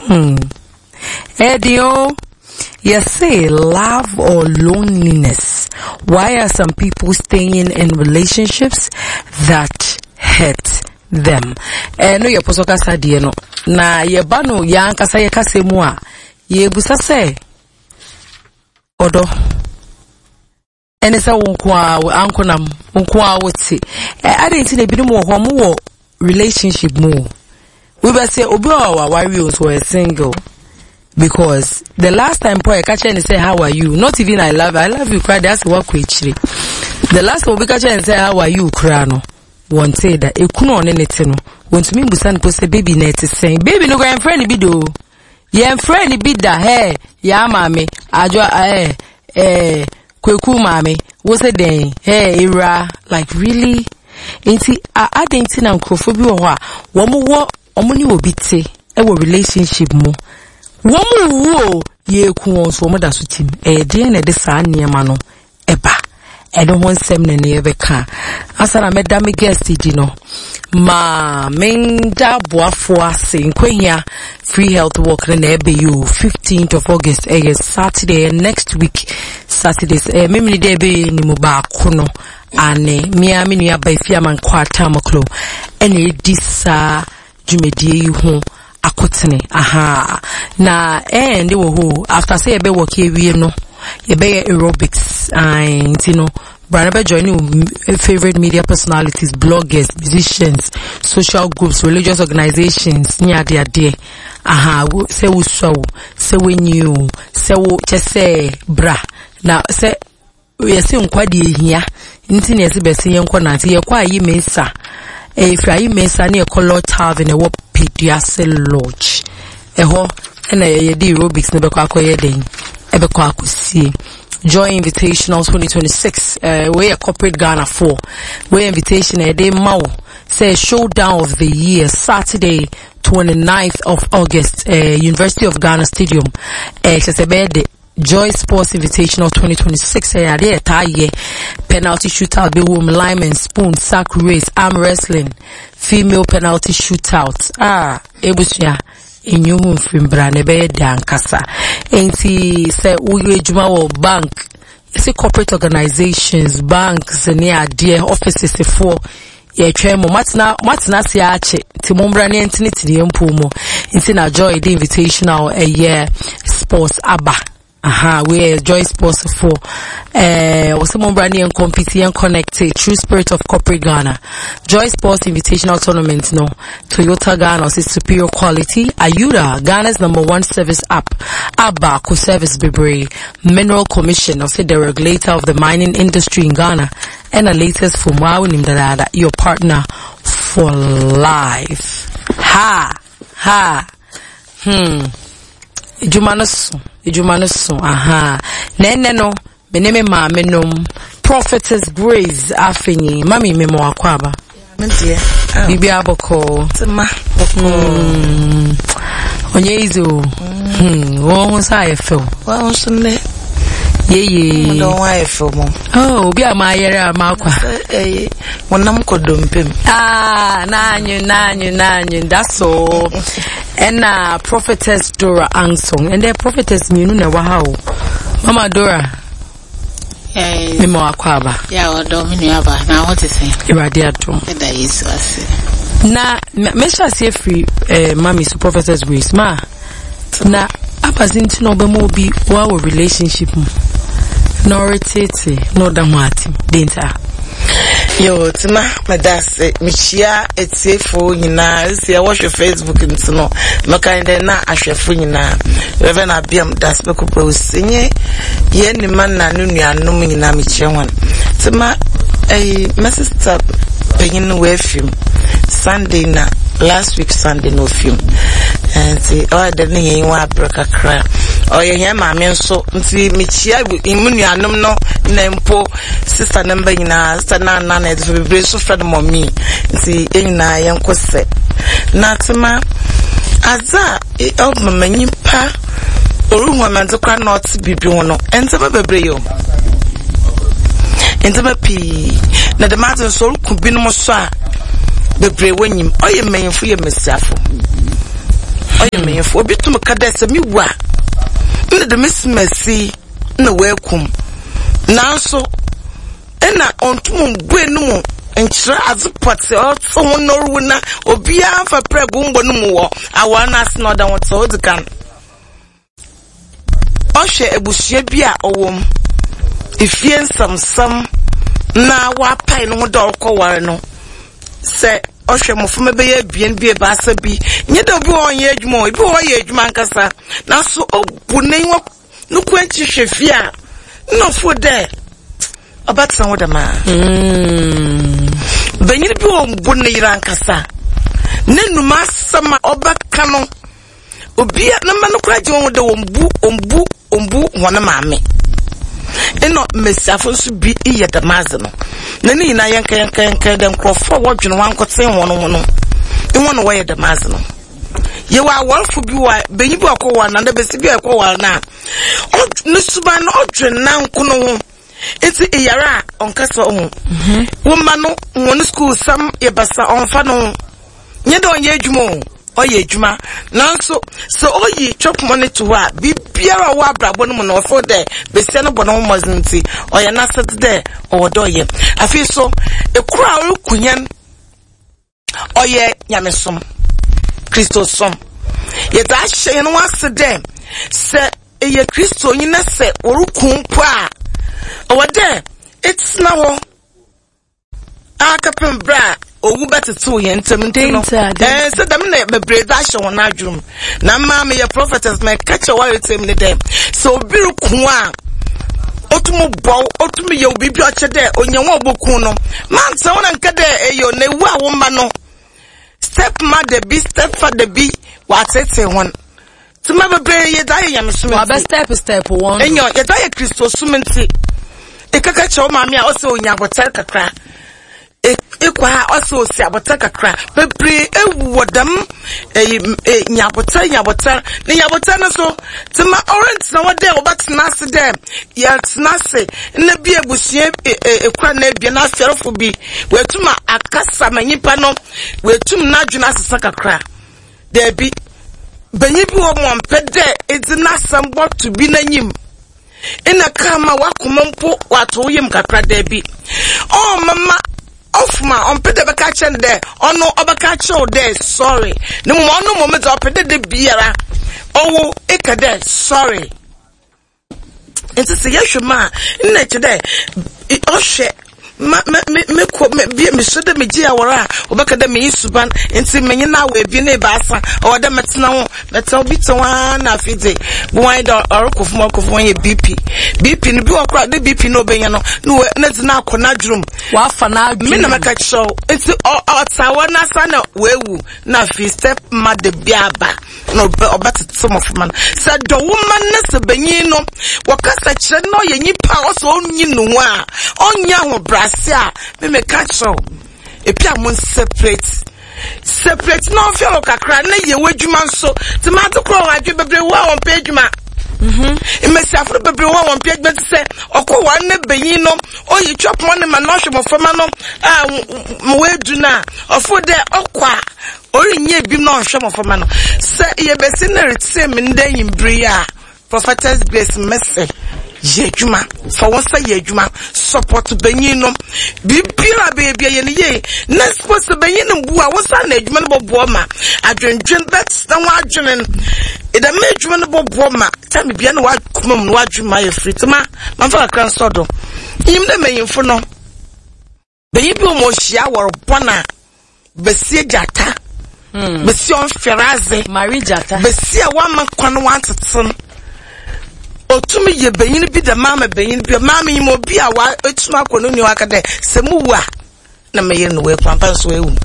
Edio, you say love or loneliness. Why are some people staying in relationships that hurt them? No, you're posoka sadie no. Na yebano yankasa yekase mu a yebusa se odo ene sa wonkwa ankonam wonkwa wote adenti na binom wo mu wo relationship mu we be say obi o warriors were single because the last time boy catch and say how are you, not even I love you cry, that's what kwechire. The last time we catch and say how are you cry no one say that e kuno on anything no want to me busan post baby net saying baby no go friend bi do ye friend bi da hey ya mame ajo kweku mame wo say den hey era like really enti adenti na nkrofo bi wo a wo mo omuni obi te e wo relationship mu wo mu ye ku so mo da so tim de na de sa niema no eba edo ho nsem ne ne yebeka asana medame guest di no ma menda boafo ase nkwahia free health walk na ebe you 15th of August Saturday next week Saturdays memni de ebe ni mu ba kono ane mia me nua ba fia man kwata maklo ene disa dwumedie yi ho akotene aha na ndi wo ho after say ebe work ewie no ebe aerobics you know Brother joining favorite media personalities, bloggers, musicians, social groups, religious organizations, near there. Aha, say we saw, say we knew, say we just say bra. Now say we say unkwadi here. Inti ne se besi yenko nanti ye kwa yi mensa. If you mensa ne color tavern e wo pediase lodge. Eho ena ye di aerobics ne be kwa akoye den. Ebe kwa akusie. Joy Invitational 2026, we a corporate Ghana 4. We invitation a day mau. Say showdown of the year, Saturday, 29th of August, University of Ghana Stadium. The Joy Sports Invitational 2026, penalty shootout, be woman, lineman, spoon, sack race, arm wrestling, female penalty shootout. Ebusia. Inyumu mfimbra nebe dankasa enti se uye juma wo bank ese corporate organizations banks ne ade offices for ye twemo matina se ache ti mombra ne ntini ti empo mo enti na Joy the invitational a year sports aba aha we Joy Sports for Osimo Brandi and compete and connected true spirit of corporate Ghana. Joy Sports Invitational Tournament no Toyota Ghana is superior quality. Ayuda Ghana's #1 service app. Abba co service Bebre Mineral Commission of the regulator of the mining industry in Ghana and the latest for Mawunim Dada your partner for life. Ijumanusu aha nene no meneme ma menom Prophetess Grace afenyi mami memo akwaba mentie bibi aboko tema onye izo wo sa efo wo sunne yeye ndo wa efo mo obi amayere amakwa wonam kodompem nanyu that's all. And Prophetess Dora Ansong and the Prophetess Minu na wahao Mama Dora Mimo akwaba domini aba na what is say iradiato that is us na mesha say free mami so Prophetess Grace ma na apazinti no be mo bi wa relationship no retete no damati denta yo tima madase michia etefo nyina sia watch Facebook ntino makande na ahwefo nyina reverend abiam das bekopo sinye ye ni man na nuanom nyina michia wan tima sister penyin we film Sunday na last week Sunday no film and see the ne yen wa braka kra oye he ma me nso nti michia nuanom no na mpo sister number nyina sister na edfo bebre so friend mommy nti nyina yen kose na tima aza manyi pa oruhwa manzo kwa not bibi wono entaba bebre yo entaba pi na de matter so kubi no so a bebre wanyim oye menfo ye mesiafo oye me yefo obi tum kada se mi wa na de mesmasi na wekum nanso ena ontum buenum enchira azupate oto honoru na obi afa prego mbo no mu wo awana as no da woto odikan ohwe ebusua bi a owom ifie nsam na wa pai no do okoware no se ohwe mofuma be ye bien bi ba asa bi nye da obi onye adwuma obi wo ye adwuma nkasa na so obunen wo no kwanchi hwefie a no fo de obatsan wo da ma benyi bi wo mbunne yira nkasa nenuma sama obaka no obi na manu kraje wo de ombu wona maame eno mesafo so bi iye da maze no na ni na yanka de nkrofo wo dwene wankoten wono wono enwono wo ye da maze no ye wa wolfo bi wa benyi bi akwa na besi bi akwa na no suba no odwene na nkono ho enti iyara onkasa ho woma no won school sam ye basa onfa no nye de onye adwuma oye adwuma nanso so oyi chop money to wa bibiara wa brabo no no for there besi no bono mozinti oye na set there owodoye afi so ekura orukunyan oye nyamesom Kristo som yeta hye no wase dem se eye Kristo nyina se orukun po a owode it's now akapem bra owu betetu ye ntemntino se dem na bebreda hye won adwum na ma me ye prophetess me catch wa yetem ne dem so obiru kun a otumu bow otumu ye obi bi oche de onyenwa obokun no man se wona nka de eyo na ewu a wo ma no step mother be step father be what say one to my baby ye die yam sumen step one enyo ye die Kristo sumenti ekaka che o ma me a o se onya botel kakra ekwa o se o se abotel kakra bebre ewu wodam nyabotel ne nyabotel no so tima orient na wode obatena se dem ya tena se na bi ebusua ekwa na bia na aferofo bi wetuma akasa manyipa no wetum na adwuna sesa kakra there bi benyi bi wo mo mpede edina sambo to bi na nyim ina kama wakomompo wato yim kakra there bi oh mama ofma on pede beka chen de ono obeka che de sorry no mo no moment opede de biara owo ekade sorry enti se yeshuma nna che de ohwe me so de me gia wora obeka de me isuban enti menye na we bi na baasa o de metena ho meta obi towa na afide bo wan da orokofo ye bp no bi okra de bp no benya no na zina akona drum wa fa na adwum me na meka show enti otawa na sa na wewu na fi step ma de biaba no obata some of man sa do woman na se benyi no wakasa kire no ye nyipa o so onyi no a onya ho brasia me catch show epia mon separate no feel kakra na ye wadwuma nso tomato kro adwe bebre wa on pagema imesi afro bebre wa on page bet se okwa na benyi no oyi chop money ma no hwe fama no mo wedu na ofo de okwa ori nye bi no hwe fama no se ye besi na retse me ndan yimbri a prophetess Grace message yejuma for one say yejuma support benyi no bibira bebia ye ne ye na suppose benyi no bu a wosa na ejuma no bobo ma adwendwen bet na wa adwenen e da me ejuma no bobo ma time bia no wa kumam no adwuma ye fritima man fa kran sodo yim de menyimfo no benyi bi mo hia wor bona besie jata besie on feraze Marie jata besie wa man kwan wa teten otumi ye benyin bi da mama benyin bi mama yi mo bi a wa etuma kono ni waka de se mu wa na me ye no we kwampa so ewu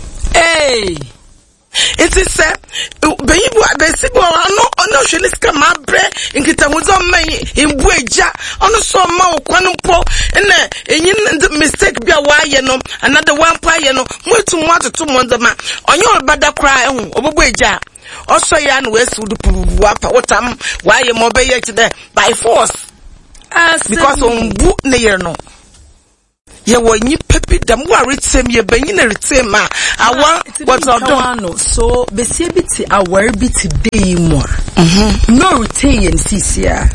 it is say benyin bi da si bo ono hwele ska ma bre nkita mu zo man imbu eja ono so ma okwan mpo na enyin mistake bi a wa ye no another one pa ye no mu etu mu atoto mo ndama onye obada kra ehu obobo eja also ya no wesu du apa wotam why ye mo be ye by force because on bu ne yer no ye wo nyi pepi dam wo retem ye benyin retem a awa what odon so besie bi ti aware bi ti dey mu no retain sisia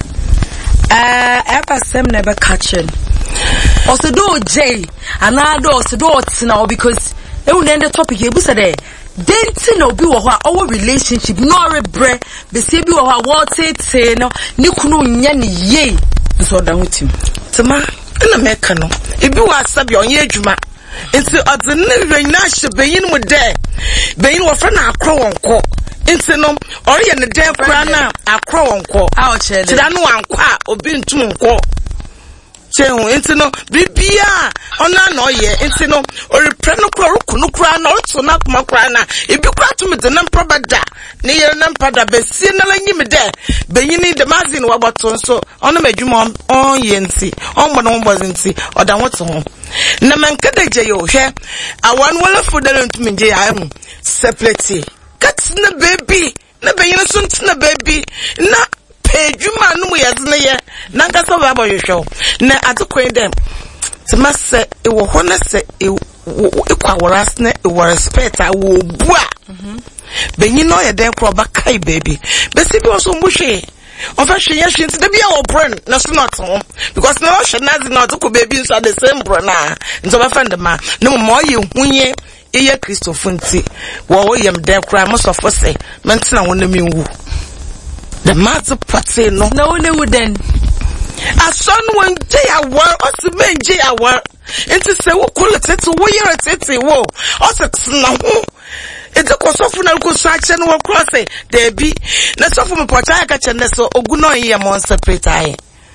sem never catching also do j another also do now because e won end the topic e bu say dey denti no bi wo ho a our relationship no rebre besie bi wo ho a wo tete no ni kunu nya ne ye so da hutim tema na meka no ebi wa asabi onye adwuma nti odenne wen na hye beyin mu de beyin wo fra na akro wonko nti no ori ne de kra na akro wonko a o chele tida no wanko a obi ntum nko chehu nti no bibia ona na oye nti no ori pre no kra rukunu kra na oto na kuma kra na ebi kra to me de na probada ne ye na mpada besie na lanyi me de beyin de magazine wa boto so ona madwuma on ye nti on bo no mbozi nti oda woto ho na mankada je yo hwe awan wala fudale ntumi je ya hu separate kat na baby na beyin so ntina baby na pejuma no yazne ye na nkasa ba bo hwehwe na adekwen dem tema se e wo ho na se e kwa worasne e wo respect a wo bua benyi no ye den kro ba kai baby besi bi oso mbuhwe ofa hwe ye hwe nti da bia wo brain na so not home because no hwe na not ko baby so the same bro na nzo ba friend ma no mo ye hunye eye Christopher nti wo yem den kro mo so fo se mentina wona mi wu the matter party no ne wuden ason won je awar osimen je awar enti se wo kolete wo yere tete wo osetsna ho ete ko sofu na ko sache no cross debi na sofu me pota ka chene so oguno ye mon separate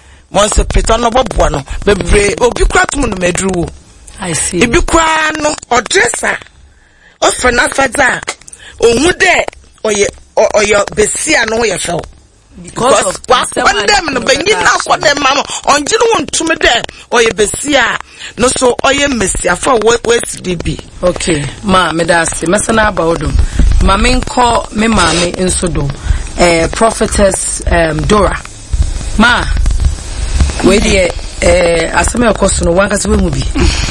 no bobo no bebre obi kwatum no madru I see ibi kwa no odresa ofena fada ohun de oye besia no ye fel because when them no benyin na for them mama onjinu wontume dem oye besia no so oye mesia for wait bibi okay ma me da se mesana abawdom ma me nko me mame ensodo prophetess Dora ma we dey aseme okoso no wankase we mu bi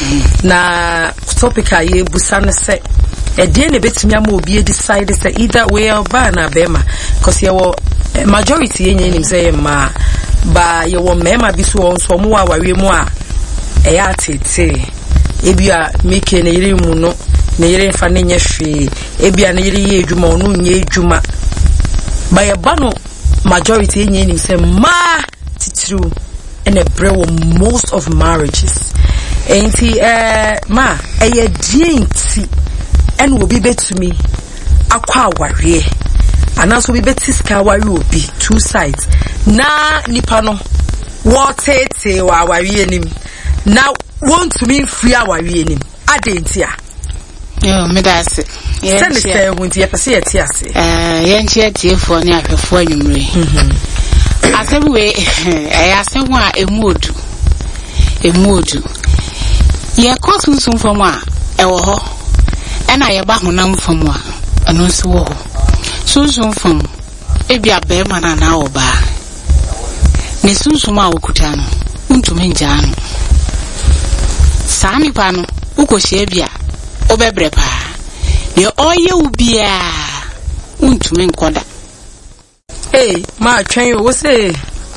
na topic aye busane se edie ne betimi ama obi decide say either way or ba na bema because you majority yenye nim say ma ba you mema bi so so mo aware mu a eya tete ebia make ne yire mu no ne yire fa ne nya hwe ebia ne yire ye adwuma onu nya adwuma ba ye ba no majority yenye nim say ma titru in a brew most of marriages enti ma eye dienti and will be to me akwa aware anaso be betiska aware obi two sides na nipa no wotete wa aware nim na want to me free aware nim adentia yo me da se send say won't ye pese yeti ase ye nche tiefo ni ahwefo anwumre asebwe asebwa emodu ye kosunsun fom a ewo ho ena ye ba honam fom a eno so wo sunsun fom ebia be mana na oba ne sunsun a okuta no untumi nja no sani pa no ukohye bia obebre pa de oye ubia untumi nkoda ma twen wo say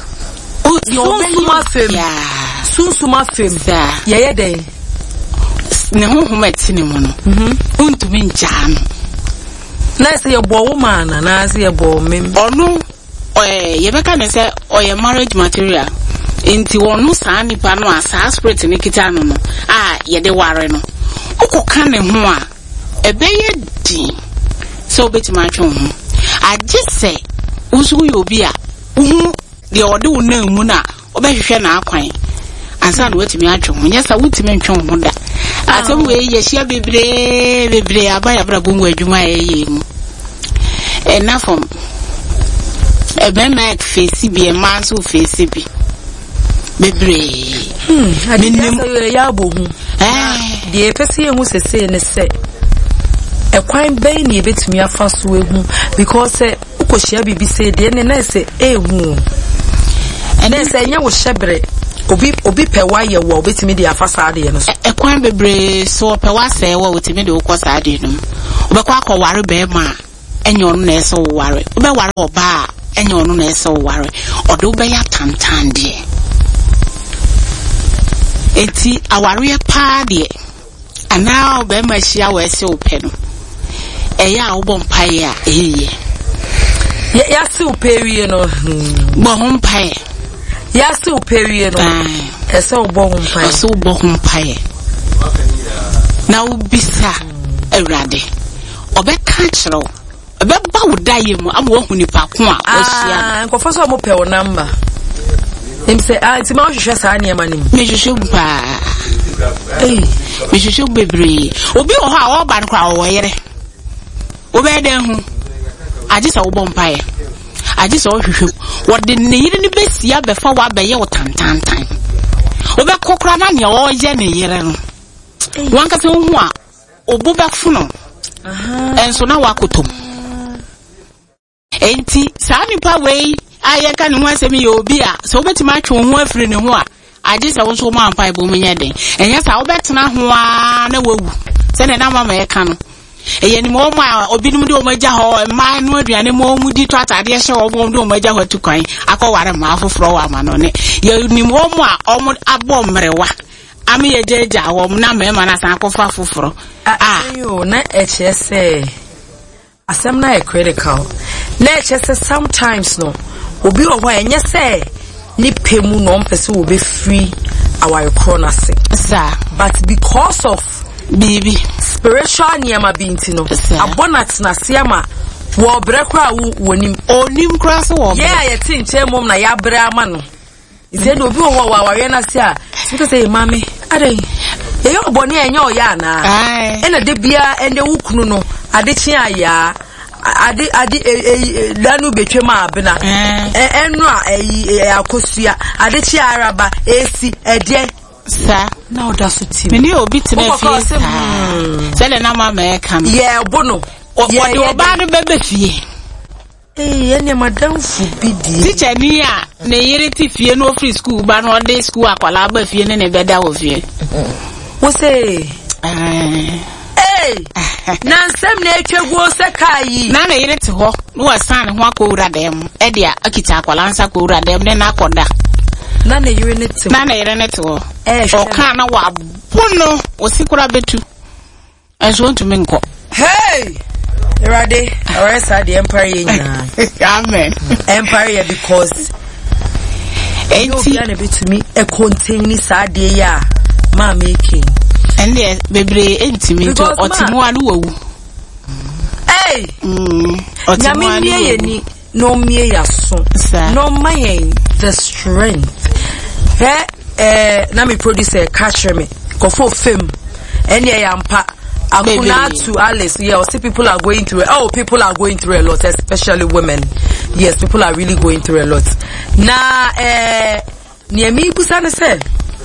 sunsuma fem ye den ne hohomati ne mu no untumi nja no na say ye bo woman na say ye bo mem onu ye beka ne say oye marriage material enti wonu saa nipa no asa spirit ne kita no ye de ware no ukoka ne ho a ebeye di so betima atwe ho agese usu yobi a uhu de ode wo na mu na obehwehwe na akwan ansa na wetimi atwe ho nyesa wutimi ntwe ho da asem we ye hia bebre abaya bra bongo adwuma ye mu enafom ebema face bi e manso face bi bebre minim ya bohu de pese ye hu sese ne se ekwan ben ne betumi afa so ehu because ukohia bibi se de ne na se ehu ene se nya wo hyebre obi pewa ye wo obetimi de afasa ade no so ekwan bebre so pewa se wo wotimi de ukosa ade no obekwa akọware be ma enye onu na eso ware obe ware oba enye onu na eso ware odo be ya tantan de eti aware pa de ana obe ma hia we se ope no eya wo mpae a ehye ya se operie no bo mpae ya se operie no ese obo mpae so bo mpae na ubisa awrade obeka kiro obeba wodaye mu am wo hunipa ko a ohia nkofo so mo pe o number em say ti ma hwehwe sa na emanim me hwehwe ba me hwehwe bebre obi o ha o ba nkwa wo yere obeden hu agisa wo bompae agisa wo hwehwe wo de ne yire ne besia befa wa beye wo tantantan obekokra na ne o ye ne yire no wanka se hu a obo befuno enso na wakotom enti saa nipa wei ayeka ne ho asemi ye obi a so obetima atwe ho afiri ne ho a agisa wo so ma ampa bo menye den enya saa obetena ho a na wawu se ne na mama yeka no eye ni mo ma obinum de o maja ho ma no aduane mo mu di to atade hye o mo de o maja ho tukwan akọware ma afoforo wa ma no ne ye ni mo mu a o mo abo mrewa ami ye jeja wo na mema na san akọfa afoforo ayo na ehese asem na critical na ehese sometimes no obi o ho enye se ni pemu no mpese wo be free our chronase sir but because of baby spiritual niema binti no abonat na siama wo brekra wonim onim kra so wo yeah ye tinche mom na ya bre ama no ise no obi wo wa ware na sia sika say mami adai ye yo boni enye o ya na ena de bia ende wukunu no ade chi aya ade lanu betwe ma abena enu a akosua ade chi araba esi ede sa na oda so ti me ni obi tena fie se le na mama e kan ye bono odi oba no bebe fie ene madam fu bidi teacher ni a na yere ti fie no free school ba no dey school akwala ba fie ne beda wo fie wo say na nsem na etwego se kai na yere ti ho no wasan ho akowura dem e dia akita akwala nsa akowura dem ne na akoda na yere ne ti na yere ne ti ho o kan na wa bono osikura betu enso ntumi nko hey Erade aresa the empire nyina amen empire because enti na be to me e contain sade ya ma making ende bebre entimi to otimu anu wawu hey otimu ye ni no mie ya so no my the strength na me producer catch me go for film ene ya mpa Akuna to Alice, yeah, see people are going through people are going through a lot, especially women. Yes, people are really going through a lot. Na near me Busana said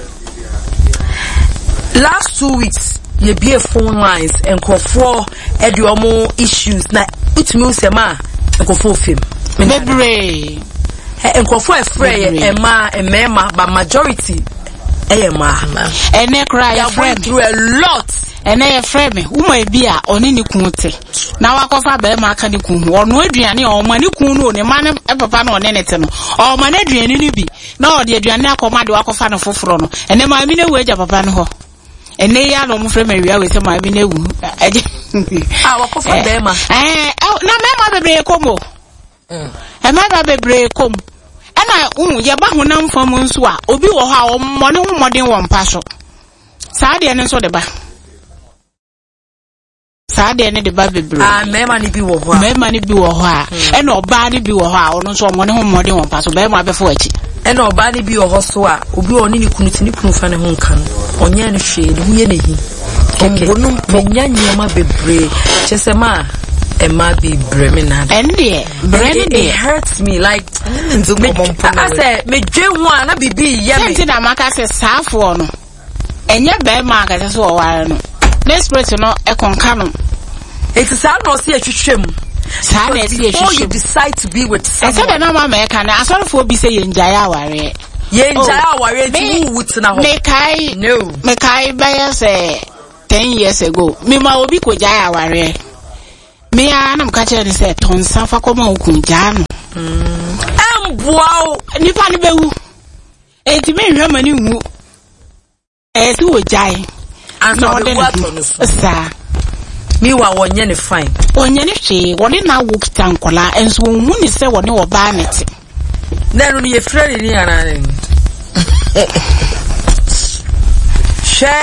last 2 weeks you be a phone lines and call for eduomo issues na it means ma and call for film. Mebre and call for a frey and mema but majority ma and they cry through a lot. Ene ye frame uma bi a oni ni kunte na wakofa be ma aka ni kun ono aduane o ma ni kun no ne ma ne papa na one nete no o ma na aduane ni bi na o de aduane akoma de wakofa no foforo no ene ma mi na wu aja papa no ho ene ya no mo frame wi awe se ma mi na wu aje wakofa be ma na me ma bebre komo ma ba bebre kom ana ye ba ho na mfam nso a obi wo ho a o mo ne ho modern wo mpa so saa de ne so de ba Sade ne de ba bebre mema ni bi wo ho a ena oba ni bi wo ho a ono so mo ne ho modern won paso be ma befo achi ena oba ni bi wo ho so a obi oni ni kunu ti ni kunu fa ne ho nkan onya ne hwe de hu ye ne hi bonum penya nyama bebre chese ma ema bi breme na ende breme it hurts me like I say me dwe ho a na bibi ye me senti na maka se saafo no enye be ma ka se so ware no desperate no ekonkano it is how no see atwetwem before you decide to be with someone I said na mama e kan asori fo bi say ye njaya aware Ye njaya wari enti wuti na ho. Me kai buy say 10 years ago. Me ma obi ko jaya wari. Me anam ka chere ni say ton safa ko ma okunja no. Wow, nipa ni bewu. Enti me hwe mani wu. Si wo jai. Ansa de wato no so. Sa. Me wa wonye ne fine. Onye ne hwe, woni na wo kita nkola enso hu ni se woni wo ba nete. Na no ye frere ni anane. She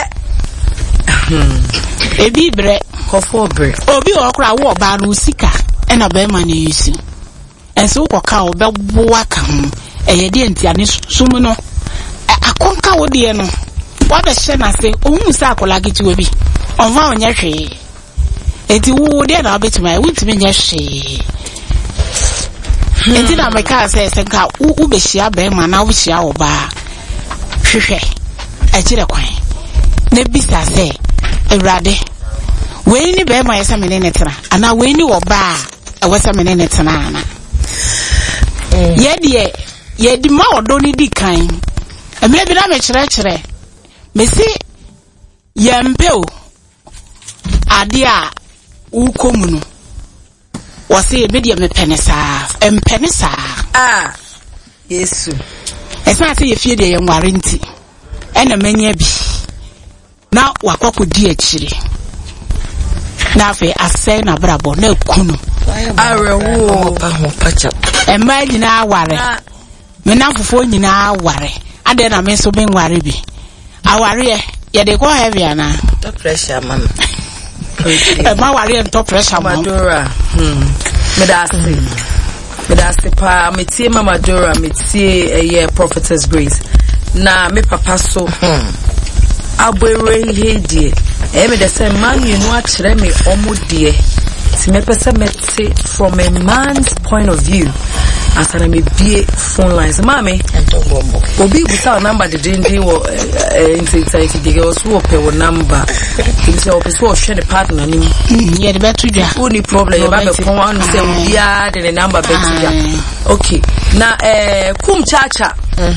Ebi bre, kofo bre. obi okra wo ba ru sika e na be ma ne yusi. Enso ko ka wo be boa ka ho. Eye de ntiane sumu no. Akonka wo de no. Wa be hye na se ohun se akola giti wo bi. Onva onye hwe. Enti wo de na betima wutimi nya hwe. Enti na meka se nka wo be hia be ma na wo hia wo ba. Hwehwe. Agire kwan. Ne bisa se Ewrade. We ni be ma yesa mene netena. Ana we ni wo ba e wesa mene netena ana. Ye di ma odo ni di kan. Emre bi na me kire. Mesi ye mpeo ade a ukomu no. Wose be de me penesa. Empenesa. Yesu. Esa se ye fie de ye nware nti. Ena manya bi. Na wakoko di akire. Na fe asɛ na brabo na kunu. Arewo pacha. Emma nyina aware. Me na fofo nyina aware. Ade na me so be nware bi. Aware ye de ko heavy ana. The pressure man. Emma ware ento pressure man. Madura. Medasi pa metie Mama Dora metie Prophetess Grace. Na me papa so. Abwere hedie. Me de say man you know akire me omodie. Ti me pese mete from a man's point of view. Asana me bie phone lines. Mami, obi buta number de dindi wo inside the girls who pe wo number. Say o pese o share the partner ni. Ye de betu dwa. Only problem you ba be phone one say obi a de number betu dwa. Okay. Na kum chacha.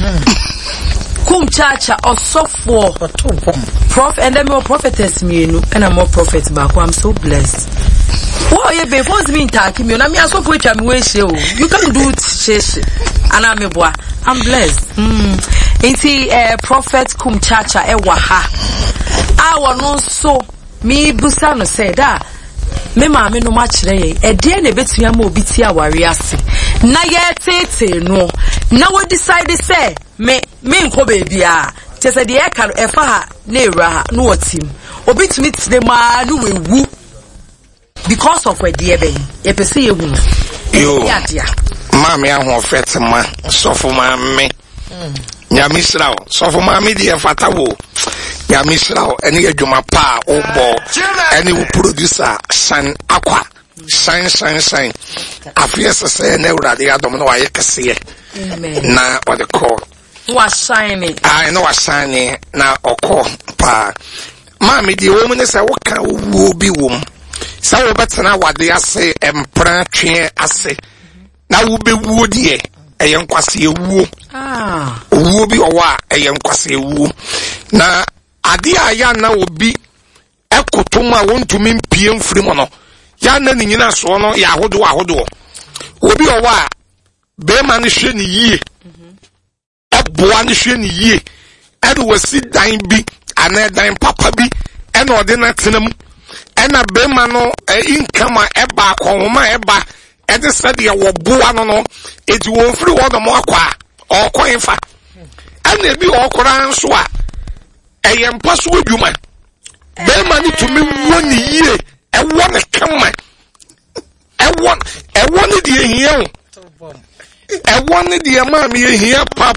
Kum chacha osofo prof and then more prophetess me and I'm more prophet back. I'm so blessed. Oh yeah, before me talking me na me so put am we show. You can do it shesh. And I'm blessed. Inti prophet kum chacha e waha. I no so me busa no say that me maame no ma kire ye e de na betua ma obi ti aware ase na ye tete no na we decide say me nko baby a te say de e ka e fa ha na ewra ha no otim obi tumi tire ma no wewu because of where de ben e pese ye hu yo maame ahụ ofet ma sofo maame nyamisrawo sofo maame de fatawo nyamisrawo eni adwuma pa obo eni wo producer san akwa shine afiese se na urade adom no waye kese na what they call was shiny no was shiny na okọ pa maame de wo mu ne se wo ka wo bi wo sa wo betena wade ase empra twe ase na wo be wo de eyen kwase ewuo owuo bi owa eyen kwase ewuo na ade aya na obi ekotom a wontumi mpie mfiri mo no ya na ni nyina so no ya ahodo obi owa be ma ne hwe ni yie eboa ne hwe ni yie edo wasi dan bi ana dan papa bi ena ode na tenam ena be ma no income eba konhoma eba ede sade wo boa no eti wo mfiri wo do mo akwa okoinfa ena bi okora nso a eyempa so adwuma be ma ni tumi wo ni yie ewo ne kama ewo ni die hia ewo ni die ma me hia pa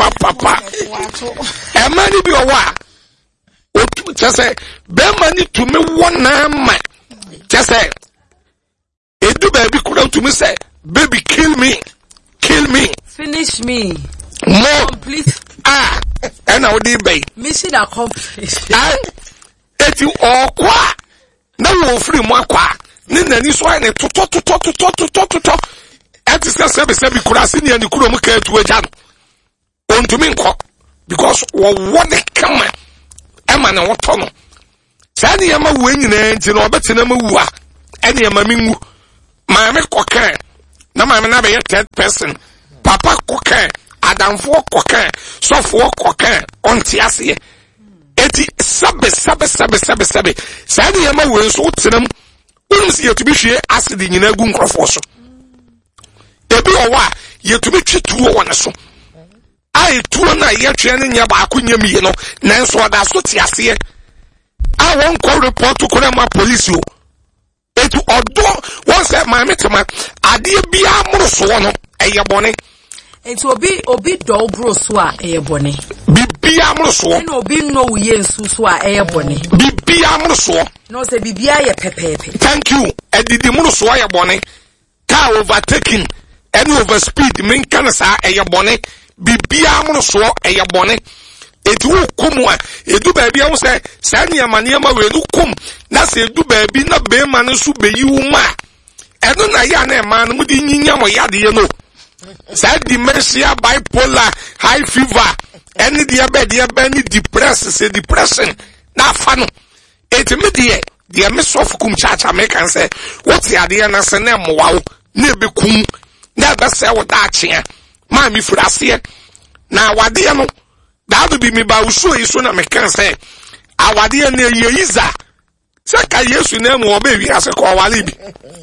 ema ni bi owa o tse be ma ni tumi wo na ma tse edu baby kura tumi say baby kill me finish me more complete and I would be mission accomplished eti okwa na wo free mo akwa ni nani so ai ne toto eti se kura si ni kuro mu ka etu agya no on to me because what the camera Emma and what tunnel. Sani Yama winning and you know better than Mua. Any Mamingu. Mamma cocaine. No, I'm never a third person. Papa cocaine. Adam for cocaine. So for cocaine. On Tiasia. Eti sabe. Sani Yama wins what to them. We see you to be share acid in a gun cross. Ebi owa ye to be two one so. I two na ye training ya ba akunya mi no nanso oda so ti ase. I won call report to Kurama police you. Etu odo won say my metema ade bia moro so no eye bone. Etu obi do bro so a eye bone. Bibia moro so. Na obi no wuye nsu so a eye bone. Bibia moro so. No say bibia ye pepepe. Thank you. Edidi moro so eye bone. Car overtaking and over speed mean can sa eye bone. Bibia moro so eye bone. Etu kum a edu ba bia wo say sani amaniama we nu kum na se edu ba bi na be ma no so be yi wo ma eno na ya na ma no mudi nyinya mo ya de no say dementia bipolar high fever any dia be ni depression na fa no etimi de me so kum cha me kan say what ya de na se na mo wa na be kum na be say wo da chia ma mi furase na wade no that would be me ba usu iso na me kan say awade na yeyiza say ka Yesu na mu oba wi ase ko wale bi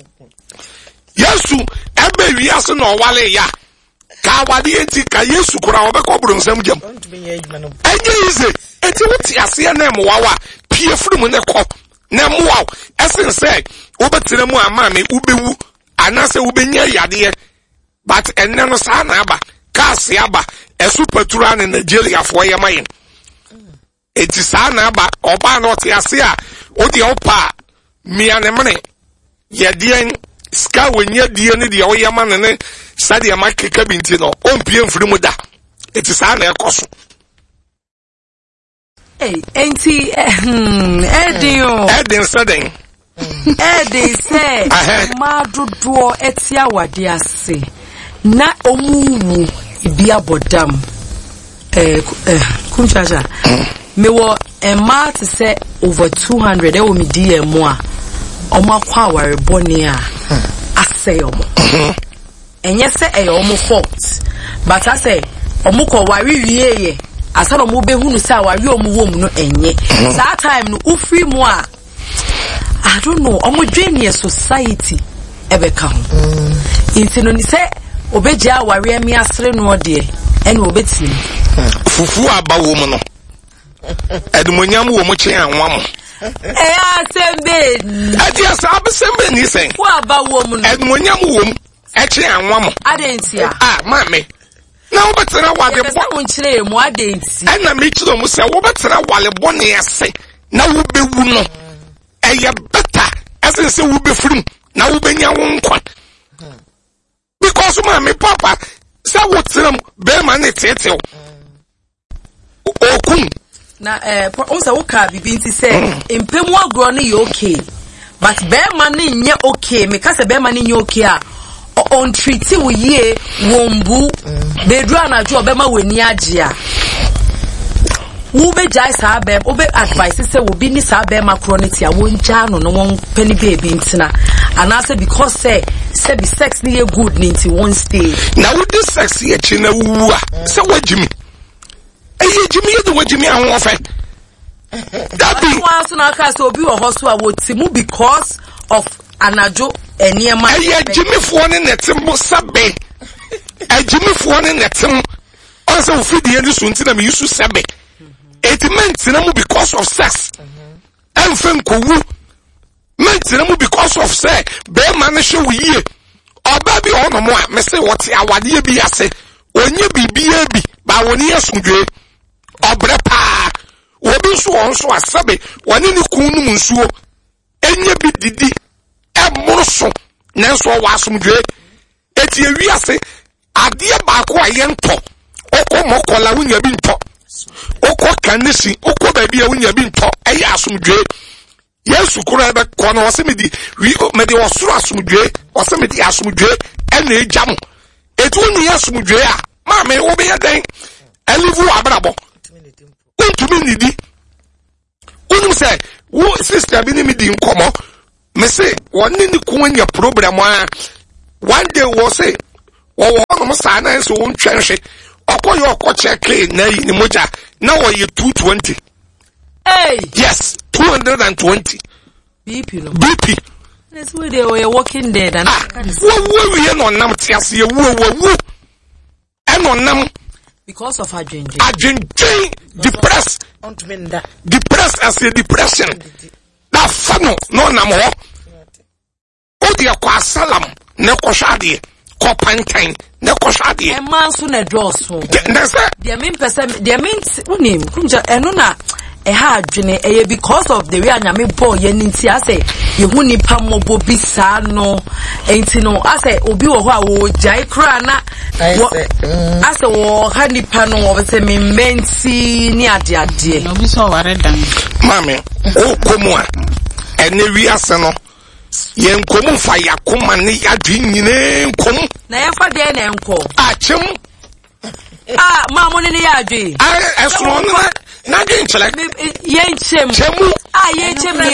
Yesu ebe wi ase na wale ya ka awade enti ka Yesu kura oba ko buru nsam jam enye ize enti wuti ase na mu wawa pie furu mu ne ko na mu waw esen say obetire mu ama me ubewu anase ubenya yade but enne no sa na aba kasi aba esu petrol na Nigeria for yamayin eti sa na aba oba no te ase a odi opa mia ne mene ye dien ska wenya die ne de oyama ne sade makeka binti no ompie mfiri mu da eti sa na ekoso enti edin seden edin say ma dodo etia wade ase na omuwu ibi abodam kunchaja me wo ema to say over 200 e wo mi DM a omo akwa aware boni a asay omo enye se e omo fault but I say omo ko ware wieye asa no mo behunu say aware omo wo mu no enye that time no ufri mu a I don't know omo dwenie society ebeka ho intino ni say obeja aware mi asre no de ene obetim fufu aba wo mu no edmonyam wo mu chen anwa mo asembe adi asa abesembe ni sen wo aba wo mu no edmonyam wo mu chen anwa mo adentia mame na wo betera wale bo won kire mu adenti na me kire mu se wo betera wale bo ne ase na wo bewu no eye beta ase se wo befirim na wo benya wo nkwa because mame papa say what them be man etetew okun na onse wo ka bibi nti say empemu agro no ye okay but be man nye okay me ka say be man nye okay a on treat wo ye wombu bedru anajo obema weni age a wo be jai sa be obe advice say wo bi ni sa be macronity a won ja no no won pani baby ntina anase because say be sex ni good ni nti one stay na wo do sex ye chi na wu a say wajimi eye jimi ye do wajimi an ofe that be one so na ka say obi wo ho so a wo timu because of anajo eniema eye jimi fo ne netim sabe ejimi fo ne netim on say ofidie ni so ntina me yusu sabe it meant na because of sex and fen kowu meant na because of say be man show ye oba bi ono mo a me say what awade bi ase onye bibia bi ba woni asundwe obre pa obi so on so asabe woni ni kunu munsuo enye bi didi emoroso nanso wa asundwe eti ewi ase ade ba ko ayento okomokola wunya bi nto okọ kanisi okọ ba bia wunya bi nto eye asumdwe Yesu kura ebe kono wasemedi medi osoro asumdwe wasemedi asumdwe ene ejam etu ni asumdwe a ma me wo be den elivu abrabo untumi nidi unim say wo sister bi ni mi di nkomo me say woni ni ko anya problem a one day wo say wo no sa na so won twenhwe okoyo check na yi ni moja na wo ye 220 yes 220 BP That's where they were walking dead and we no nam tiase ye wu enonam because of aging depressed as a depression that fano no nam ho o dia kwa salam ne ko hwade ko pantan ne ko hwade e man so na draw so dia mean person dia mean unim kunja eno na e ha adwene e because of the way anyame boy ye nti ase ye hu nipa mobo bisa no enti no ase obi wo ho a wo jai kra na ase wo ha nipa no wo se me menti ni ade no bi so ware dan mame o komu a ene wi ase no ye nkomu fa yakoma ne adwen nyine nkomu na ye fa de na enko achem mamu ni ya adwe eso no na dey nchele ye nchem chemu ye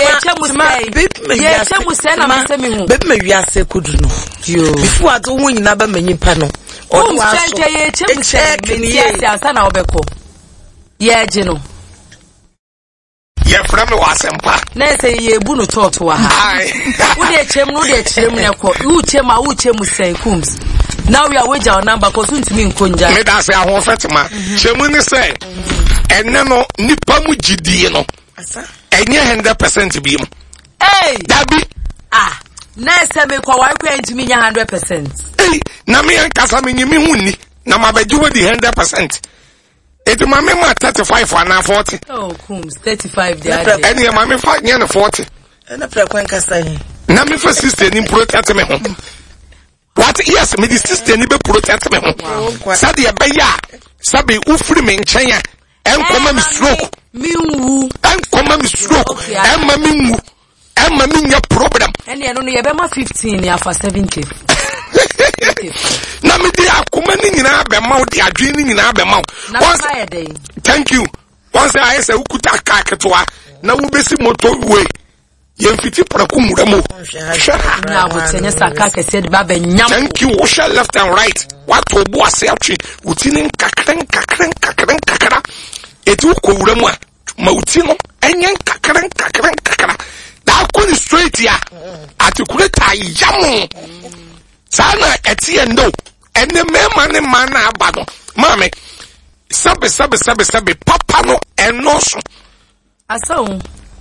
chemu say na me say me hu be me wiase kudu no yo before ato hu nyina ba manyipa no o wa so ye chemu say me ye asa na obeko ye je no ye from me wasempa na say ye bu no tot wa ha wo de chem no de chem ne ko wo chemu say kums now we are wage our number cause untimi nkonja me da say ahon fetima chemu ni say enne no nipa mu gidie no enye 100% bi mu dabi na say me kwa wai kwa ntimi nya 100% na me ankasa me nyimi hunni na mabaji wo di 100% eti mame ma 35 ana 40 kums 35 there ene mame fa nya na 40 na prekwan kasa yi na me fa sister ni protect me ho what yes me the sister ni be protect me ho sabe e be ya sabe ufiri me nchen ya enkoma mi stroke minwu enkoma mi stroke emma minwu emma minya problem ene no ye be ma 15 ya for 70 na me di akoma ni nyina be ma di adwe ni nyina be ma thank you once I say ukuta ka ketwa na wo besi moto we ye mfiti praku muramo na wo tenye saka kese de ba be nyam thank you wo shall left and right what obo ase atwe utini kakran etu ko wuramu a ma utino enyen kakran da ko ni straight ya atikuleta yam sana etie ndo ene mema ne mana abado mame sabe papa no enoso aso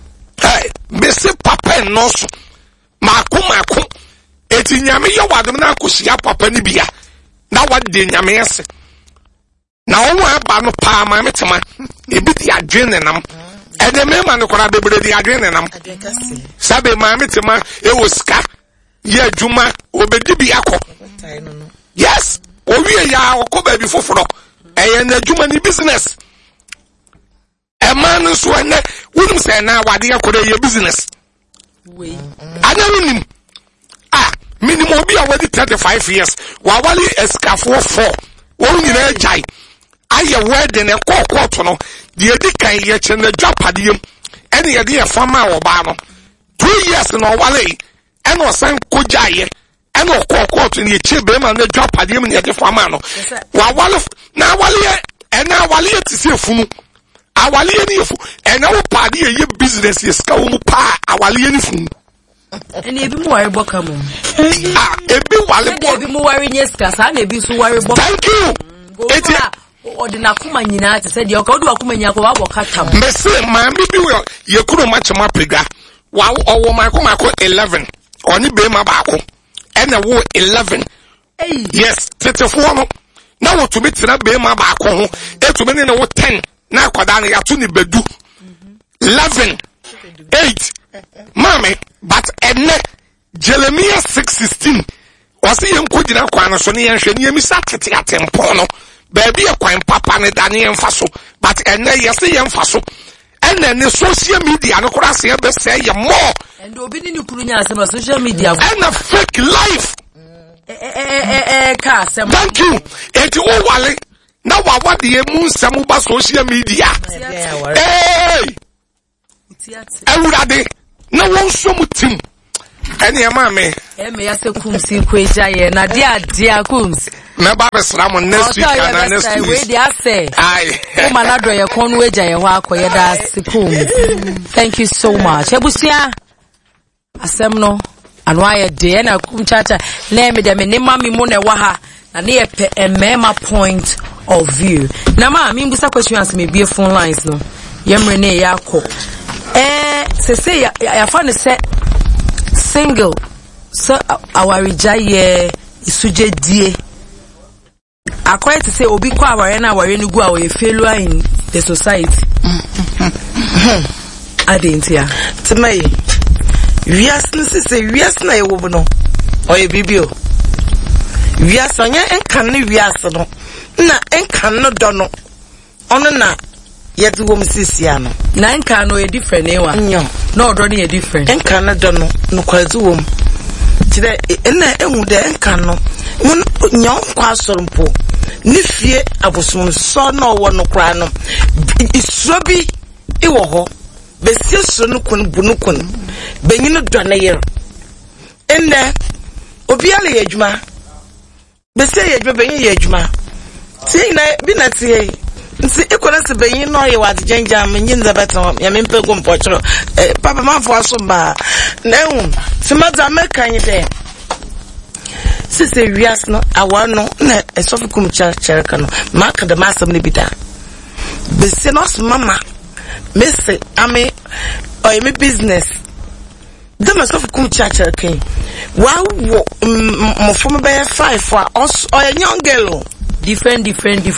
mese papa enoso mako eti nyame ye wadom na akosia papa ni bia na wade nyame ese na owo aba no pa ma metema ebi di adwene nam ene mema no kora bebre di adwene nam sabe ma metema e wo ska ye adwuma obedi bi akọ yes owie ya okoba bi foforo eye na adwuma ni business e man so ene wunum se na wade akọ ye business we ananim minimum bi a wadi 35 years wa wali escafo 4 won nyina jai aye wedding e kokot no de edi kan ye chene dwapadiem ene ye de fama wo ba no 2 years no wale ene osan kojaye ene kokot ne che be ma ne dwapadiem ne de fama no wa wale na wale ene wale ti se funu awale ni fu ene wo pade ye business ye ska wo mu pa awale ni funu ene ebi mu ware boka mu ebi wale bo ebi mu ware nyeska sa na ebi so ware boka thank you eti odina kuma nyina te se de odu akuma nyina ko wa boka tam mese ma mi bi wo ye kuro ma chema pega wa owo ma ko 11 oni be ma ba ko ene wo 11 yes tetefo no na wo to betira be ma ba ko ho etu me ne wo 10 na akwada na ya to ni bedu 11 8 mame but ene Jeremiah 6:16 wasi yenko gina kwa no so ne yenhwe ne yemisa tete atempo no baby e kwan papa ne da ne yemfa so but ene yesi yemfa so ene ne social media no kora se be say ye more and obi ni kuru nya asema social media ene fake life ka asema thank you eti o wale na wa de emu nsɛm ba social media Ewurade na won so mutim ene e ma me ya se kumsi kweja ye na dia kums na ba besra mo next week na next week we dey say ai o manado ye kon weja ye ho akoye da sikum. Thank you so much ebusia asem no anu aye de na kum chacha na me de me ne mami mo na wa ha na ne ye pe emema point of view na ma mi mbusa question as me bie phone lines no yemre ne yakọ say ya fa ne say single so awarija ye isuje die akwai to say obi kwa aware na aware ni gu a we failure in the society adentia tmai wias no say wias na ye wo no oye bibio wias anya enkan ne wias no na enkan no do no ono na yet wo msisia no na enkan no e different ewa nyo no do no e different enkan no do no kwazu wo tire na enwu de enkan no nyo kwa sorompo ni fie abosum so na owo no kra no isuro bi iwo ho besie so no kun bunukun benyino do na yer enne obi ale yedwuma besie yedwuma benyi yedwuma ti na bi na tie nti ikona se benyi no ye wade jenja menyi nzabeto ya mempe go mpochro papa manfo asomba na ehun simaza mekan de sise wias no awano na esofukum chereka no maka de masam ne bida bese no mama mese ame oy me business de masofukum chereka wa wo mofo be 5 for us oy young girl different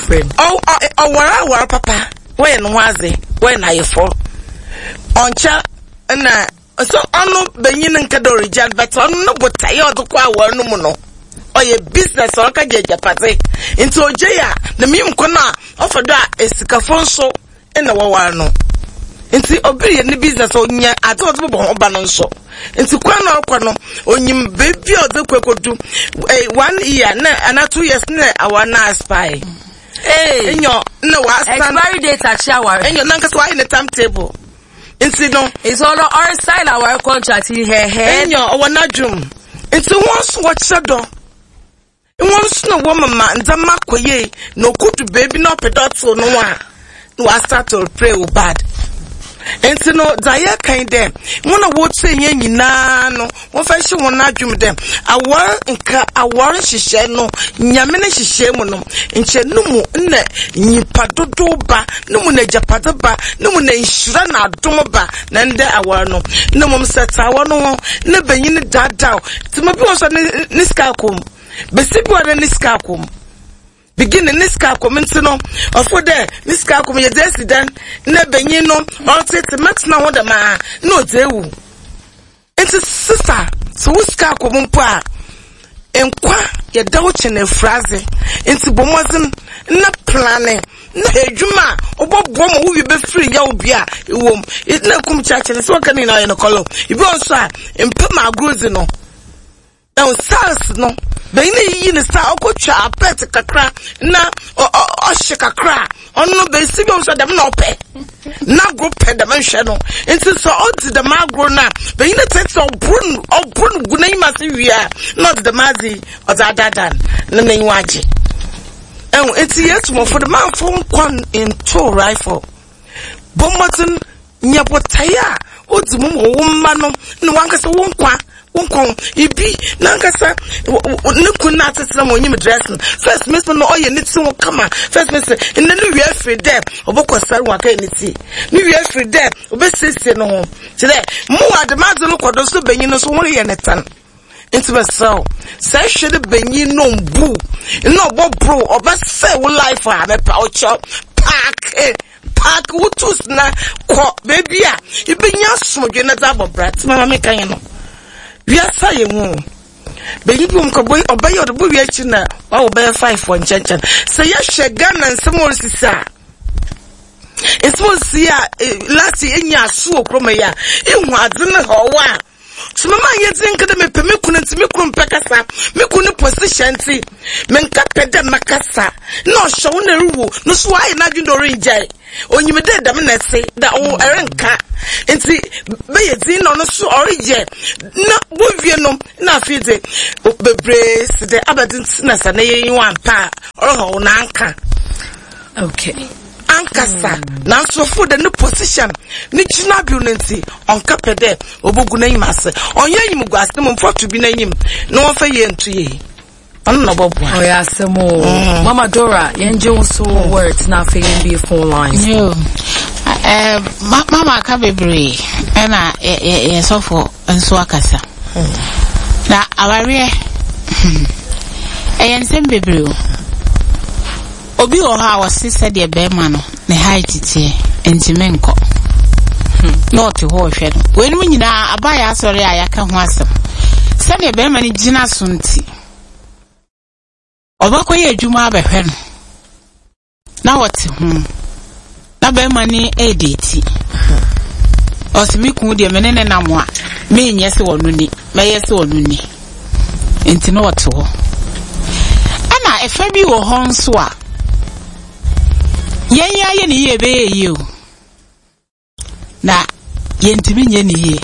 wara papa when waze when I for oncha na so onu benyin nkedo original but onu no botaye odukwa awanu mu no oye business o ka jeja pate into ojeya na mi mkona ofodo a esikafo nso na wawara no nti obiri ni business onya atodo bo ba no nso nti kwa na okwa no onyim baby odekwekodu 1 year na 2 years na awana spy enyo na wa expiry date achiawa enyo nanka so in the timetable nti no it's all our style our contract he enyo owana drum nti once watch do once no woman ndama koye no kudu baby no pedotso no wa start to pray bad enti no daya kan dem wona wo tsenye nyina no wo fa hye wona adwum dem awar nka awar hyehyɛ no nyame ne hyehyɛ mu no nche numu nna nyipa dodo ba numu na japade ba numu na nhyira na adom ba na nde awar no numu mseta wo no na banyin dadaw timabi wo so ne ska kom besibi wo ne ska kom begin niska komenti no ofo de niska kom ye president na benyin no o tete matna wo de ma no dewu enti sister so wiska kompo a enkwa ye dawo chene phrase enti bomozin na plane na edwuma obobo mo wo be free ya obi a ewom na kum chache ne so kan na ye no kolo ibi onso a empem agrozi no now SARS no beni yi ne sa okotwa apet kakra na ohye ono be sibi so dem na ope na group dem hwe no nti so odi dem agro na beni ne tete obrun gunai mase wia not the mazi ozadadan na nanyi waje nti yetumo for the man phone kon into rifle bombatin nyapotaya odi mum wo mma no ne wankasa wonkwa ibi nankasa nikuna atesra mo nyim dressing first miss no oye niti wo kama first miss in no wi afri dem obokosare waka niti ni wi afri dem obesese no ho tire mu ademazo no kodo so benyin no so won ye netan into beso say hwede benyin no mbu no bobro obese wo life a me pa ocho park wutus na ko baby a ibenya somdwe na zabo brat mama me kan no wiasa ye hu benyi bi mkoboy obayo de bu wiachi na wa obay 5 for nchenchen se ya hwega na nsemo sisa esmo sia last enya so okroma ya ihu adze ne ho wa so mama yedin kada me pe me kunu nti me kunu pekasa me kunu position ti me nka pede makasa no show na ruwo no so ayi na dwundo renjai onyimede dam na se da o erenka nti be yedin no so orije na bowie no na afide bebre se de abadin na sa na yen wan pa oro na anka okay ankasa na so for the new position ni china building onka pede obogu na yimase onye yim guase mo for to bi na yim no won fa ye ntu ye on no bobo oh yeah semo Mama Dora yenje so words na fa yen be phone lines yo mama ka bebre na ye so for nso akasa na aware ensem bebre obi o ha wasi said e be ma no ne height tie entimenko not ho hwe no we no nyina abaya asori ayaka ho asem said e be ma ni gina so nti obakoye adwuma abehwe no na wote na be ma ni editi osimi ku de menene na mo a me nyese wonu ni me yese wonu ni enti no wote ho ana efa bi wo ho nso a ye ni ye be ye o na ye ntimi nye ni ye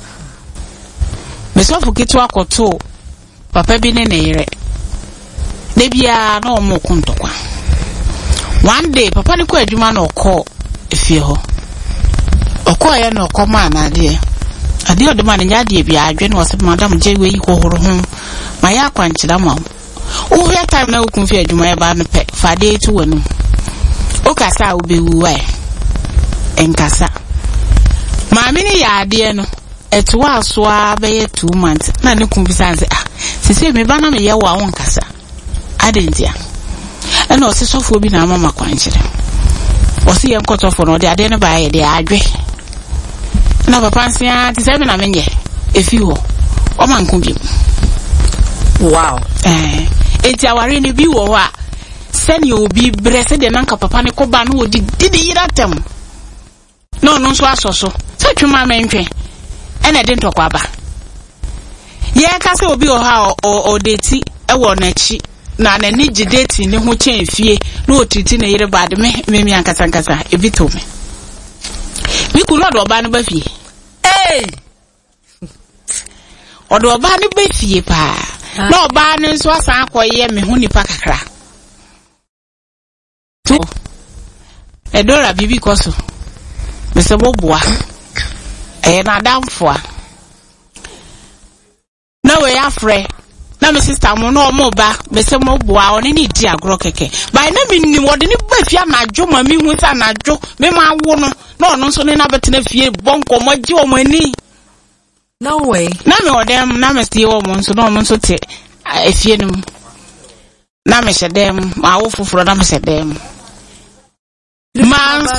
mesofu kitu akoto papa bi ne yere de bia na omo kuntokwa one day papa ni ko adwuma na okọ efie ho okọ ye na okọ ma na ade ode ma nya ade bia adwe na osem madam je we yi hohoro ho ma ya kwankyira ma o hwe time na okun fi adwuma ya ba no pe fade etu wanu okasa obewu enkasa maami ni ya ade no etuwa asoa be ye 2 months na ne kumbisanse sisi me ba na me ye wa won kasa adentia ena osisofo bi na mama kwankyere osi ye nkotofo no de ade ne ba ye de adwe na papa nsia ti se me na menye efi ho o man kumbi wow enti aware ni bi wo ho a seni obi brese de nanka papa ne koba no odi didi yiratem no nso asoso se twuma mentwe ena de ntokwa ba ye ka se obi o ha o deti e wo na chi na ni gideti ne ho chen fie na otiti na yire bade me ankasa ebito me mi ku no do ba no ba fie odo ba ne ba fie pa na oba ne nso asan akoye me ho nipa kakra Edora bibi koso mesebo boa na damfo na we afre na me sister mo no mo ba mesemo boa oni ni di agro keke by na me ni wode ni ba fia na adwo ma mi hu sa na adwo me ma wo no na ono so ne na betena fie bonko mo gi o mani no way na me odem na me stie wo mo so no mo so te efie no na me sedem ma wo foforo na me sedem man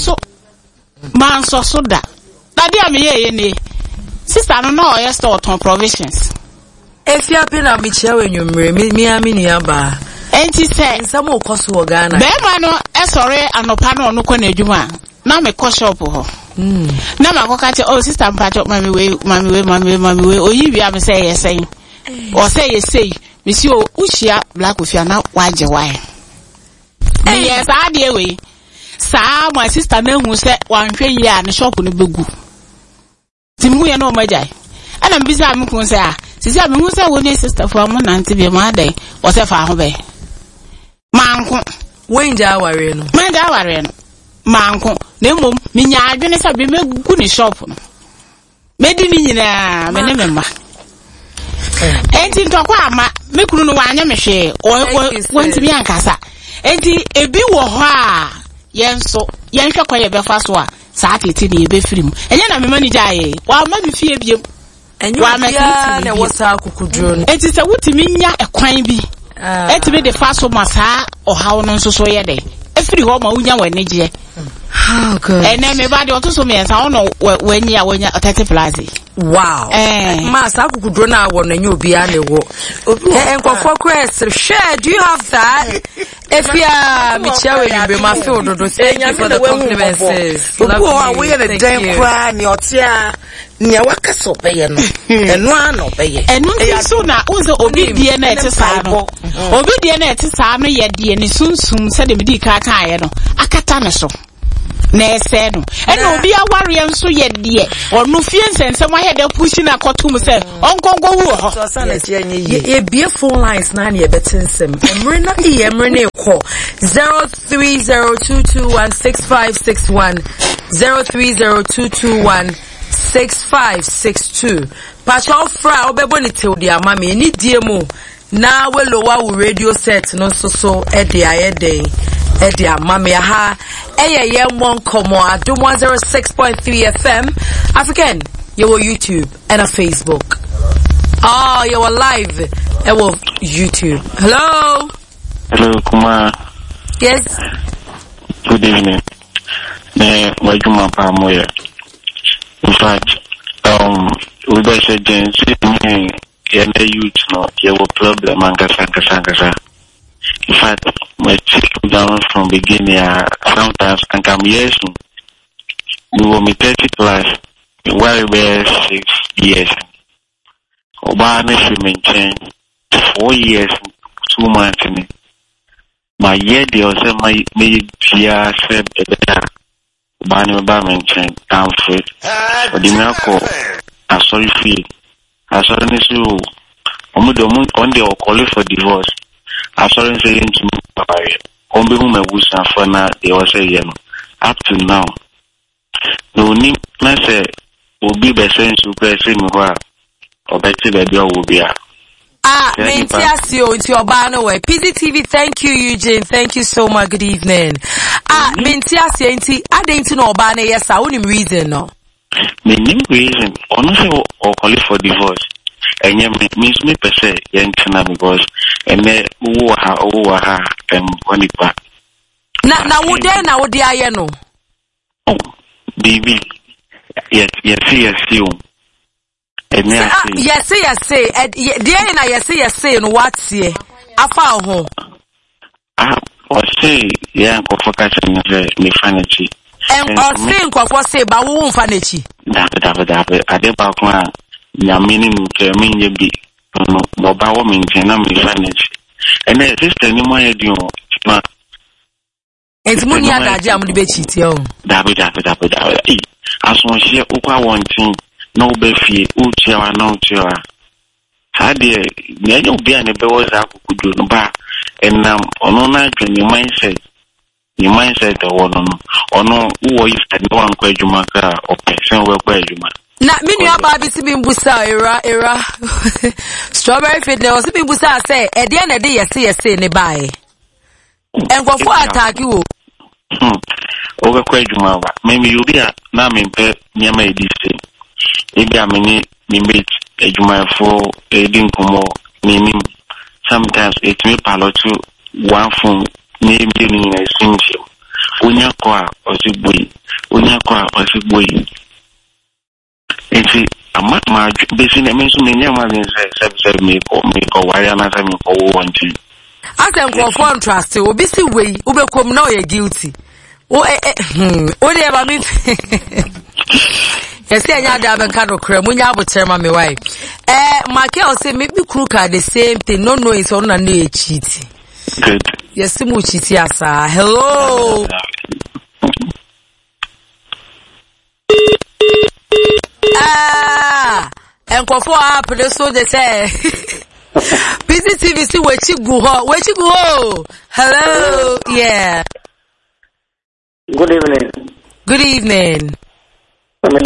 so so da dia me ye ne sister no na o yes to ton provisions efia pe na me chia wenwumre mi amini aba enti se nsam okoso wo Ghana be ma no esore anopa no no kwa na adwuma na me ko shop ho na ma ko ka che oh sister mpacho mami we oyi wi am say yes say o say yes say me si o uhia black ofia na waje why yes ade we sa my sister na hu se wanhwe yi a ne shop no begu timu ye no majai ana mbisa am kun se sisi am hu se wo ne sister for am na nti be ma dai o se fa ho be manko wenja aware no manko na mom minya adwene se be megu ne shop no medi ni nyina me ne memma enti ntokwa ama mekunu no wanya mehwe wonti bi ankasa enti ebi wo ho a yenso yenhwe kwaye befa so a saa tete ne ebe firim enye na me manager aye wa ma bi fie biem wa ma tete ne wasa akukudro enti se wutimi nya ekwan bi enti be de fa so masa ohawo no nso so ye de efiri ho ma unya waneje how good ene me ba de otoso me ensa ono wanya 30 plus wow ma sa akukudro na awo na nya obi a ne wo enkofo quest share do you have that if ya michia we be ma feel do thank you for the compliments obo we the den kra ni otia nya wakaso beye no eno ano beye eno nso na uzo obi die na etisa no obi die na etisa no ye die ni sunsum se de medi ka ye no akata ne so na ese no eno obi aware nso ye die onu fie nsensem wa hede push na kotum se onkongo wu ho so sana tie anye ye e bie phone lines na na ye betensem emre na emre na ekọ 0302216561 0302216562 Pacho fra obebo ni teudi amame ni die mu na we lowa wo radio set no so ede ayede ede amame ha eye ye won komo adum 106.3 FM African you YouTube and a Facebook. Oh, you are live and YouTube. Hello. Hello, Kuma. Yes. Good evening. Wajuma Pamoya. In fact, we better James in youth no, you have a problem and in fact, my chick down from beginning sometimes and come years. We will be 30 plus well 6 years. Obama should maintain 4 years, 2 months in it. My year they also my year said Obama maintain down for it. But the miracle I sorry feel. I sorry you on the call for divorce. I sorry saying to me on the woman who's for now they also up to now. No need not say will be the sense to press in or better baby will be Mentiasio into your banner way. PZTV, thank you, Eugene. Thank you so much. Good evening. Mentiasio into I didn't know banner, yes, I wouldn't reason no. The new reason honestly or call it for divorce. And you means me per se because and then who are when it back. Now would I know? Oh, baby. Yes, you. Yes, say, and what's ye? I found home. Or say, yeah, focus on the financial. And or saying, what say, but won't financial. David, I did back one. Ya meaning, you be, no, Boba maintain a financial. And then this anymore, you know, it's money at jam the bed, David. As one share, Uka wanting. No befi uchiwa no uchiwa hadi nyenye bia ne bewoza kukudu no ba enam ono na adwene mindset ono uwo yista ne wan kwa adwuma ka opesen we kwa adwuma na minu aba bi sibi mbusa era strawberry fitness sibi mbusa say e de na de yese ne bae engofo attack wo oga kwa adwuma ba memi yubia na mempe nyama edise maybe I mean, for aiding Kumo, naming sometimes it may palo to one phone, name in a single. Unyakwa or Zibui, Unyakwa or Zibui. And see, a match basing a mention in your make or why another me or wanting. I can go for contrast, will be see way, Ubekom now you're guilty. Whatever mean. Yes, I have a card of cream. When you have a term, my wife. Michael say, maybe Kruka the same thing. No, it's on a new cheat. Good. Yes, Muchis, yes, sir. Hello. And for 4 hours, so they say. PZTV, see where you go. Hello. Yeah. Good evening. Good evening. I'm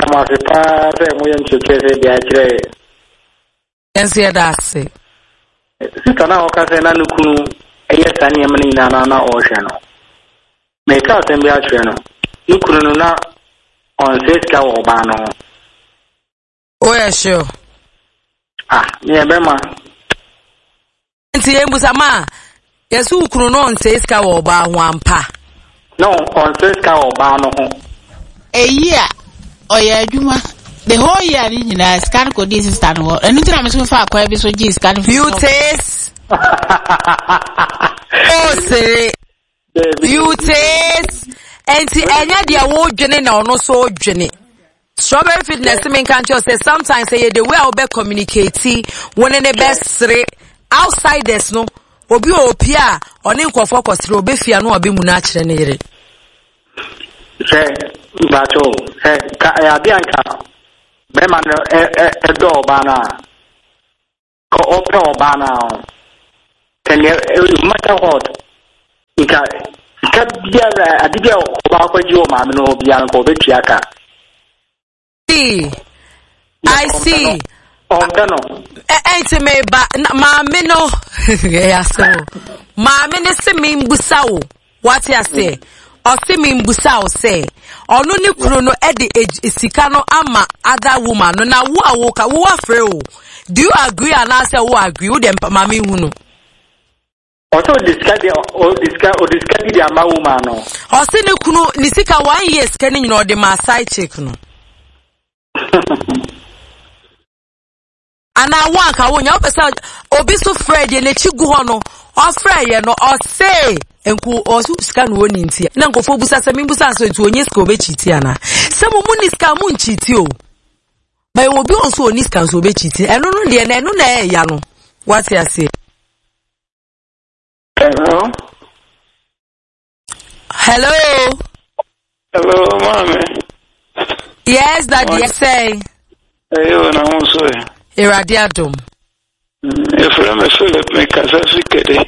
that's it. Sitana okase na nukunu eyesa ni amani na ohwe no. Make out and be ahwe no. Nukunu na on seska wo ba no. Oh yeah, sure. Me bema. Nti embusama. Yesu ukunu no on seska wo ba ho ampa. No, on seska wo ba no ho. Eya oya adwuma the whole year ni na scan code this stand ho anything am so fa akwa bi so gi scan Beauties oh say Beauties enti enya dia wo dwene na ono so dwene Strawberry Fitness mean can't you say sometimes say the way I'll be communicating when in the best outsiders no obi opia oni nkofo kwosere obefia no obi munachire ne yire bacho ka ya bianca be man do bana ko opera bana can you matter what ika bia adibia ba kwaji o ma me no bia ko betua ka I see. Enti me ba maame no ya so maame ne se me mbusa wo what ya say o se me mbusa wo say onu ne kuro no e de sika no ama other woman no na wo awo ka wo afre o do you agree and I say wo agree wo dem maame hu no also discuss the ama woman no o se ne kunu ni sika 1 year sika ni no de ma side check no ana wan ka wonya opesa obi so Fred ye nechi gu ho no o Fred ye no o say enku o su sika no woni ntia na nkofo busa se mbusa so nti onye sika obechiti ana se mu sika mu nchiti o ba obi on so oni sika so obechiti eno no de na eno na e ya no what you say hello mama yes daddy say ayo na mo so Iradiadum. Philip me kasa fikede.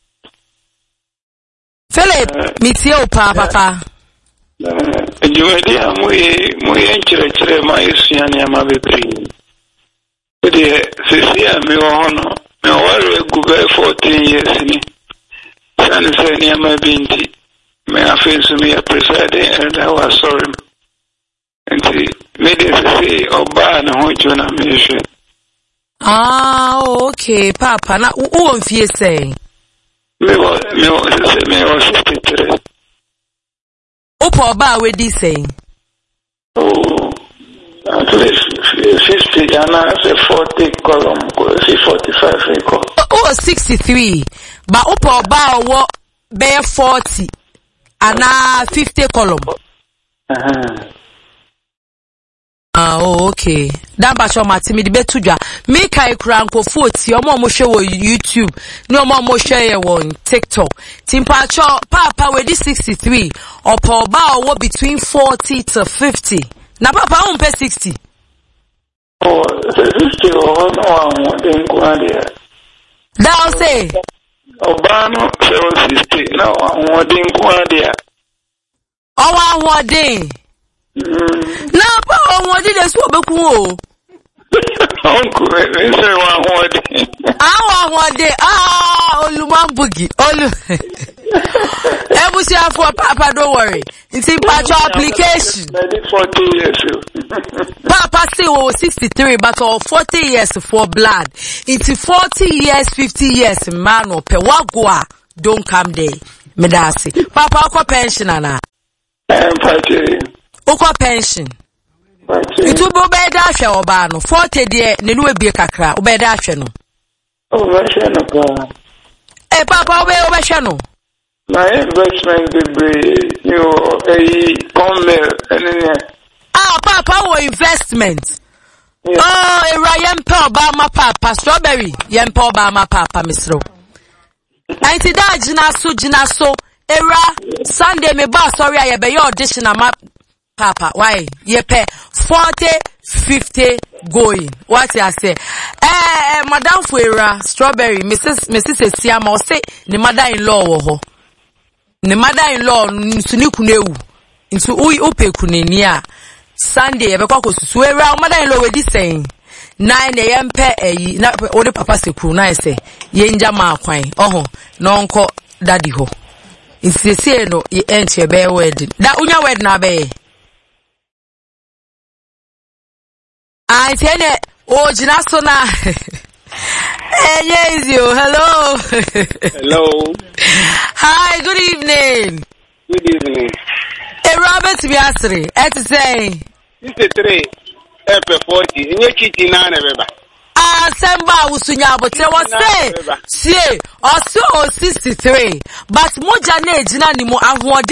Philip, mitio papa. Jumedi amuye enchire ma isuani ama bebri. Odi sisia me wono. Me wale gube 14 years ni. Sani se ni ama binti. Me afensu me presiding and I was sorry. Nti me de sisi oba na hojo na me. Ah, okay, Papa. Na who fear say? Me was 63. Opa ba we di say? Oh, at least 50 and I say 40 column, 45 equal. Oh, 63. But opa ba wo be 40 and 50 column. Oh, okay. Damba show matimi di betudwa. Me kai kura nkofo ti omo mo hwe wo YouTube, ni omo mo hwe ye wo TikTok. Timpa cho papa we di 63. Opo ba wo between 40 to 50. Na papa on pay 60. Oh, 50 or no den kwadia. Thou say Obano 60. No, on den kwadia. Oh, one day. Na pa won di de so beku o uncle me say one day one day olumambugi olu ebusia for papa don't worry it's in patch application 40 years papa say 63 but 40 years for blood it's 40 years 50 years man o pe wagwa don't come there me da say papa ko pension ana Oko pension. Itu bo be da hwe oba no 40 de ne no ebie kakra o be da hwe no. O be hwe no ka. Papa o be hwe no. My investment be come Papa wo investment. Yeah. Oh, Ryan Obama papa strawberry. Yem Obama papa misro. Anti da jina so era Sunday me ba sorry I be your audition ama Papa, why? Ye pay 40, 50 going. What you say? Madam Fuera, Strawberry, Mrs. Siama, say, the mother-in-law, ho. The mother-in-law, Suni Kuneu, into Ui Upe Kunenia. Sunday, Ebeko Suera, mother-in-law, with this saying. 9 a.m. pay na ode papa se kru na say ye nja ma kwan no nko daddy ho. Insese no ye enche be wedding. Da unya wedding na be. I tell you, oh, Jinasona. Yes, you. Hello. Hello. Hi, good evening. Good evening. Hey, Robert Biasri, to say. 63, 40, in your kitchen, Nana. Semba usunya but there was say, see, also 63, but Mojane Jina ni mo